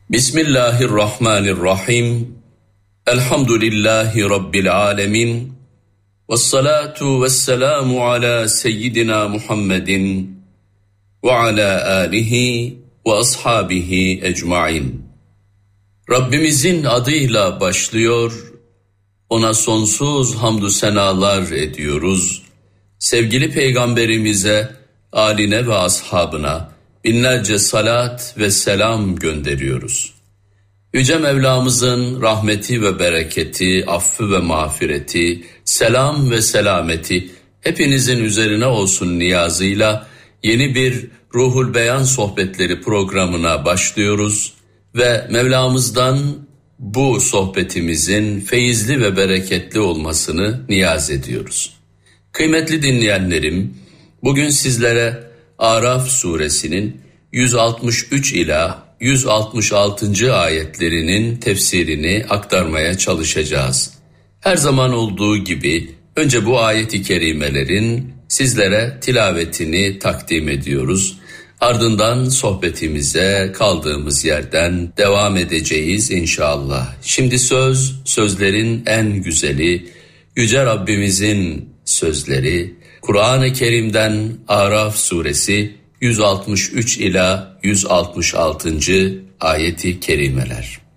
Bismillahirrahmanirrahim. Elhamdülillahi Rabbil alemin. Vessalatu vesselamu ala seyyidina Muhammedin ve ala alihi ve ashabihi ecmain. Rabbimizin adıyla başlıyor, ona sonsuz hamdü senalar ediyoruz. Sevgili Peygamberimize, âline ve ashabına binlerce salat ve selam gönderiyoruz. Yüce Mevlamızın rahmeti ve bereketi, affı ve mağfireti, selam ve selameti hepinizin üzerine olsun niyazıyla yeni bir Ruhul Beyan sohbetleri programına başlıyoruz ve Mevlamızdan bu sohbetimizin feyizli ve bereketli olmasını niyaz ediyoruz. Kıymetli dinleyenlerim, bugün sizlere Araf suresinin 163 ila 166. ayetlerinin tefsirini aktarmaya çalışacağız. Her zaman olduğu gibi önce bu ayet-i kerimelerin sizlere tilavetini takdim ediyoruz. Ardından sohbetimize kaldığımız yerden devam edeceğiz inşallah. Şimdi sözlerin en güzeli, Yüce Rabbimizin sözleri, Kur'an-ı Kerim'den Araf suresi 163 ila 166. ayeti kerimeler.